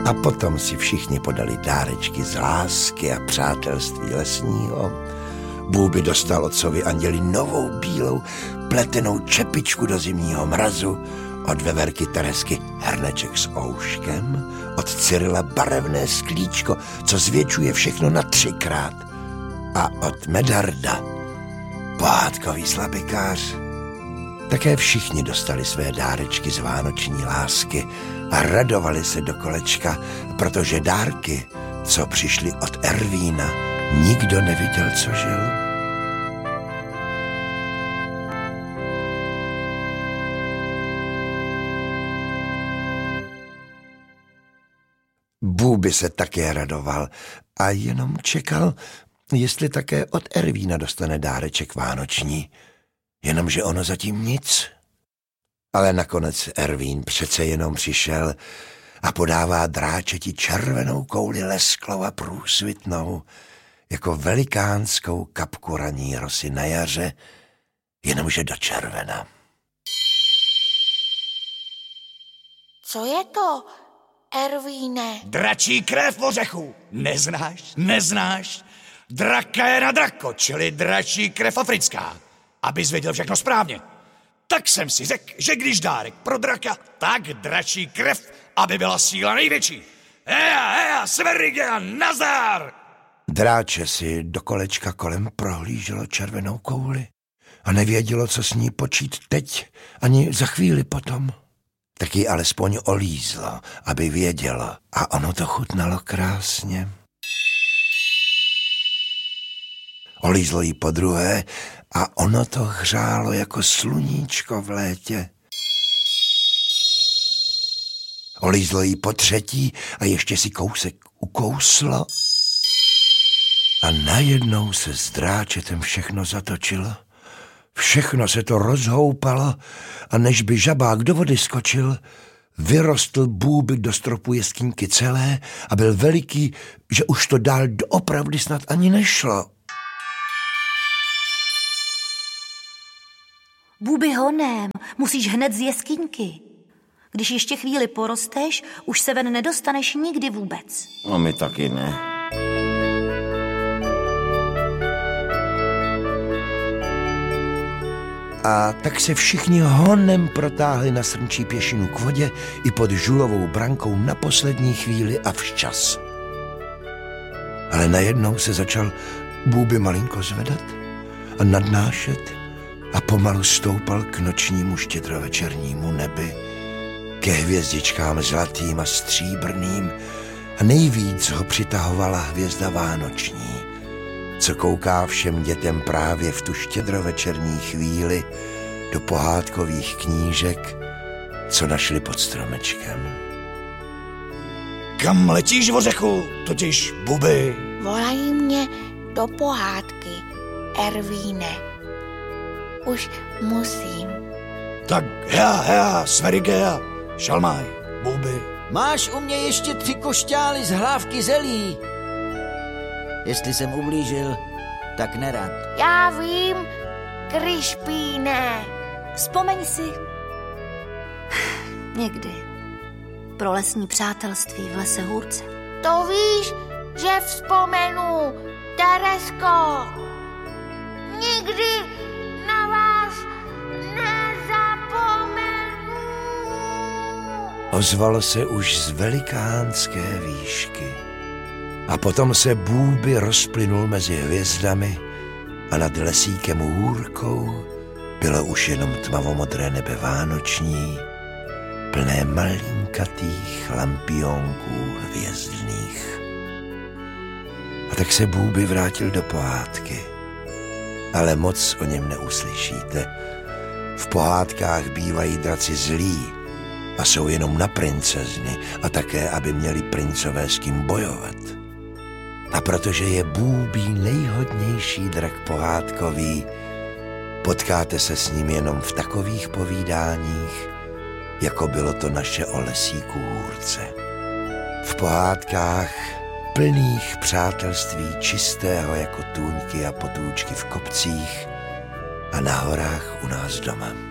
A potom si všichni podali dárečky z lásky a přátelství lesního. Bůby dostal otcovi anděli novou bílou pletenou čepičku do zimního mrazu, od veverky Teresky hrneček s ouškem, od Cyrila barevné sklíčko, co zvětšuje všechno na 3krát, a od Medarda pohádkový slabikář. Také všichni dostali své dárečky z vánoční lásky a radovali se do kolečka, protože dárky, co přišly od Ervína, nikdo neviděl, co žil. Bůby se také radoval a jenom čekal, jestli také od Ervína dostane dáreček vánoční. Jenomže ono zatím nic. Ale nakonec Ervín přece jenom přišel a podává dráčeti červenou kouli lesklou a průsvitnou, jako velikánskou kapku raní rosy na jaře, jenomže do červena. Co je to, Ervíne? Dračí krev v ořechu. Neznáš? Draka je na drako, čili dračí krev africká. Abys věděl všechno správně. Tak jsem si řekl, že když dárek pro draka, tak dračí krev, aby byla síla největší. Ea, Sverige, nazdar! Dráče si do kolečka kolem prohlíželo červenou kouli a nevědělo, co s ní počít teď, ani za chvíli potom. Tak ji alespoň olízlo, aby vědělo, a ono to chutnalo krásně. Olízlo jí podruhé a ono to hřálo jako sluníčko v létě. Olízlo jí potřetí a ještě si kousek ukouslo. A najednou se s dráčetem všechno zatočilo. Všechno se to rozhoupalo a než by žabák do vody skočil, vyrostl Bůbek do stropu jeskyňky celé a byl veliký, že už to dál doopravdy snad ani nešlo. Bůby honem, musíš hned z jeskyňky. Když ještě chvíli porosteš, už se ven nedostaneš nikdy vůbec. A my taky ne. A tak se všichni honem protáhli na srnčí pěšinu k vodě i pod žulovou brankou na poslední chvíli a včas. Ale najednou se začal Bůby malinko zvedat a nadnášet a pomalu stoupal k nočnímu štědrovečernímu nebi, ke hvězdičkám zlatým a stříbrným, a nejvíc ho přitahovala hvězda vánoční, co kouká všem dětem právě v tu štědrovečerní chvíli do pohádkových knížek, co našli pod stromečkem. Kam letíš, Vořechu, totiž Bůby? Volají mě do pohádky, Ervíne. Už musím. Tak hea, Sverige, šalmaj, Bůby. Máš u mě ještě 3 košťály z hlávky zelí. Jestli jsem ublížil, tak nerad. Já vím, Krišpíne. Vzpomeň si. Někdy. Pro lesní přátelství v lese Hůrce. To víš, že vzpomenu, Teresko. Nikdy na vás nezapomenu. Ozvalo se už z velikánské výšky. A potom se Bůby rozplynul mezi hvězdami a nad lesíkem Hůrkou bylo už jenom tmavomodré nebe vánoční, plné malinkatých lampionků hvězdných. A tak se Bůby vrátil do pohádky, ale moc o něm neuslyšíte. V pohádkách bývají draci zlí a jsou jenom na princezny a také, aby měli princové s kým bojovat. A protože je Bůbí nejhodnější drak pohádkový, potkáte se s ním jenom v takových povídáních, jako bylo to naše o lesíku Hůrce. V pohádkách plných přátelství čistého jako tůňky a potůčky v kopcích a na horách u nás doma.